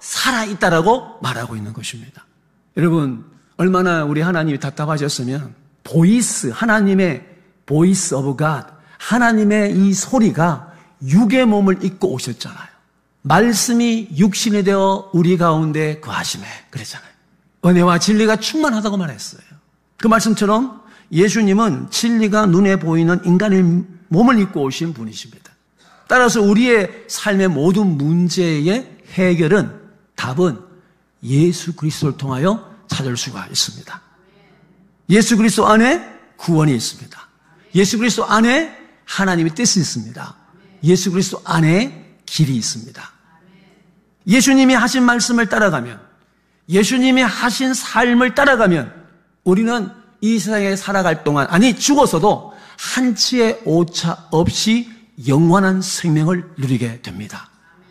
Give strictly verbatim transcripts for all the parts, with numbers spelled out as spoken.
살아있다라고 말하고 있는 것입니다. 여러분, 얼마나 우리 하나님이 답답하셨으면 보이스, 하나님의 보이스 오브 갓, 하나님의 이 소리가 육의 몸을 입고 오셨잖아요. 말씀이 육신이 되어 우리 가운데 거하시매 그랬잖아요. 은혜와 진리가 충만하다고 말했어요. 그 말씀처럼 예수님은 진리가 눈에 보이는 인간의 몸을 입고 오신 분이십니다. 따라서 우리의 삶의 모든 문제의 해결은, 답은 예수 그리스도를 통하여 찾을 수가 있습니다. 예수 그리스도 안에 구원이 있습니다. 예수 그리스도 안에 하나님의 뜻이 있습니다. 예수 그리스도 안에 길이 있습니다. 예수님이 하신 말씀을 따라가면, 예수님이 하신 삶을 따라가면 우리는 이 세상에 살아갈 동안, 아니 죽어서도 한치의 오차 없이 영원한 생명을 누리게 됩니다.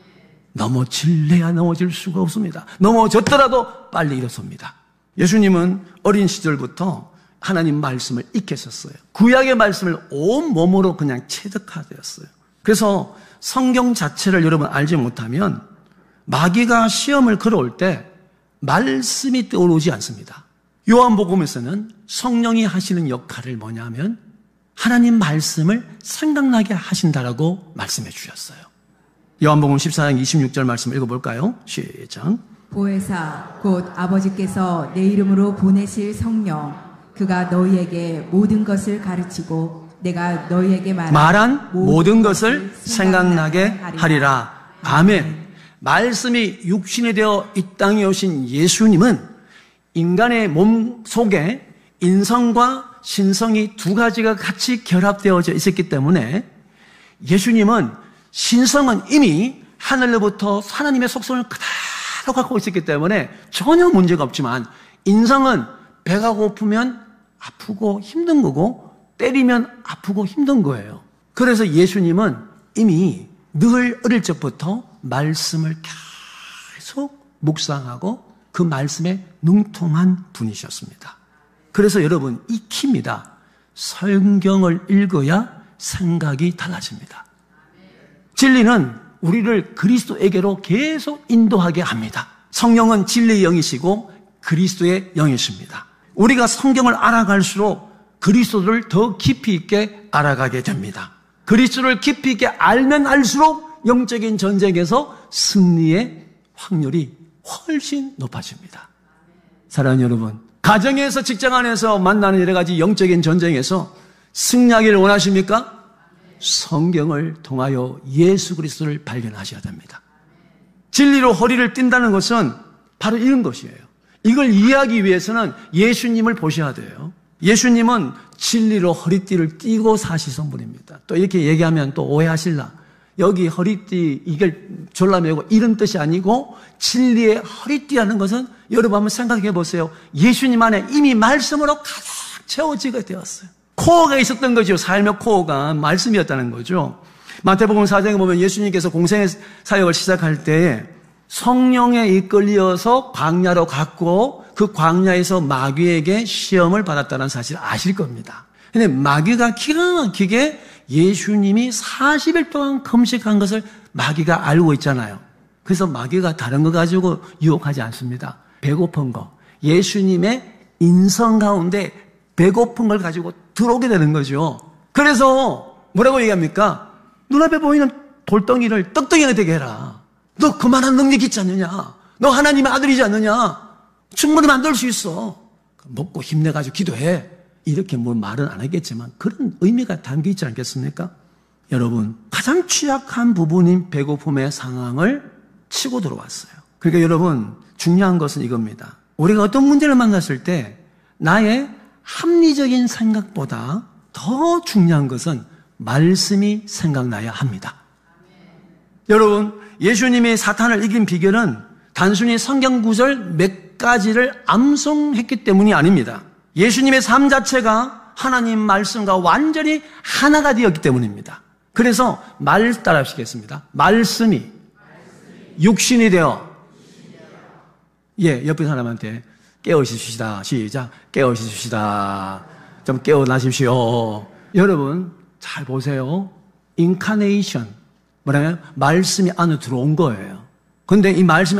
넘어질래야 넘어질 수가 없습니다. 넘어졌더라도 빨리 일어섭니다. 예수님은 어린 시절부터 하나님 말씀을 익혔었어요. 구약의 말씀을 온 몸으로 그냥 체득하되었어요. 그래서 성경 자체를 여러분 알지 못하면 마귀가 시험을 걸어올 때 말씀이 떠오르지 않습니다. 요한복음에서는 성령이 하시는 역할을 뭐냐면 하나님 말씀을 생각나게 하신다라고 말씀해 주셨어요. 요한복음 십사 장 이십육 절 말씀 읽어볼까요? 시작. 보혜사 곧 아버지께서 내 이름으로 보내실 성령, 그가 너희에게 모든 것을 가르치고 내가 너희에게 말한, 말한 모든 것을 생각나게 하리라. 아멘. 말씀이 육신이 되어 이 땅에 오신 예수님은 인간의 몸 속에 인성과 신성이 두 가지가 같이 결합되어져 있었기 때문에 예수님은 신성은 이미 하늘로부터 하나님의 속성을 그대로 갖고 있었기 때문에 전혀 문제가 없지만, 인성은 배가 고프면 아프고 힘든 거고 때리면 아프고 힘든 거예요. 그래서 예수님은 이미 늘 어릴 적부터 말씀을 계속 묵상하고 그 말씀에 능통한 분이셨습니다. 그래서 여러분, 이 키입니다. 성경을 읽어야 생각이 달라집니다. 진리는 우리를 그리스도에게로 계속 인도하게 합니다. 성령은 진리의 영이시고 그리스도의 영이십니다. 우리가 성경을 알아갈수록 그리스도를 더 깊이 있게 알아가게 됩니다. 그리스도를 깊이 있게 알면 알수록 영적인 전쟁에서 승리의 확률이 훨씬 높아집니다. 사랑하는 여러분, 가정에서, 직장 안에서 만나는 여러 가지 영적인 전쟁에서 승리하기를 원하십니까? 성경을 통하여 예수 그리스도를 발견하셔야 됩니다. 진리로 허리를 띈다는 것은 바로 이런 것이에요. 이걸 이해하기 위해서는 예수님을 보셔야 돼요. 예수님은 진리로 허리띠를 띠고 사시던 분입니다. 또 이렇게 얘기하면 또 오해하실라. 여기 허리띠, 이걸 졸라매고 이런 뜻이 아니고 진리의 허리띠라는 것은 여러분 한번 생각해 보세요. 예수님 안에 이미 말씀으로 가득 채워지게 되었어요. 코어가 있었던 거죠. 삶의 코어가 말씀이었다는 거죠. 마태복음 사 장에 보면 예수님께서 공생의 사역을 시작할 때 성령에 이끌려서 광야로 갔고 그 광야에서 마귀에게 시험을 받았다는 사실을 아실 겁니다. 근데 마귀가 기가 막히게 예수님이 사십 일 동안 금식한 것을 마귀가 알고 있잖아요. 그래서 마귀가 다른 거 가지고 유혹하지 않습니다. 배고픈 거. 예수님의 인성 가운데 배고픈 걸 가지고 들어오게 되는 거죠. 그래서 뭐라고 얘기합니까? 눈앞에 보이는 돌덩이를 떡덩이가 되게 해라. 너 그만한 능력 있지 않느냐? 너 하나님의 아들이지 않느냐? 충분히 만들 수 있어. 먹고 힘내가지고 기도해. 이렇게 뭐 말은 안 하겠지만 그런 의미가 담겨 있지 않겠습니까? 여러분, 가장 취약한 부분인 배고픔의 상황을 치고 들어왔어요. 그러니까 여러분, 중요한 것은 이겁니다. 우리가 어떤 문제를 만났을 때 나의 합리적인 생각보다 더 중요한 것은 말씀이 생각나야 합니다. 여러분, 예수님이 사탄을 이긴 비결은 단순히 성경 구절 몇 가지를 암송했기 때문이 아닙니다. 예수님의 삶 자체가 하나님 말씀과 완전히 하나가 되었기 때문입니다. 그래서 말 따라 하시겠습니다. 말씀이 육신이 되어, 예, 옆에 사람한테 깨우시시다. 시작. 깨우시시다. 좀 깨어나십시오. 여러분, 잘 보세요. 인카네이션. 뭐라면? 말씀이 안으로 들어온 거예요. 근데 이 말씀이